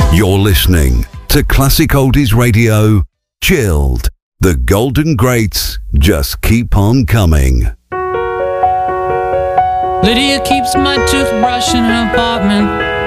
You're listening to Classic Oldies Radio, Chilled. The golden greats just keep on coming. Lydia keeps my toothbrush in an apartment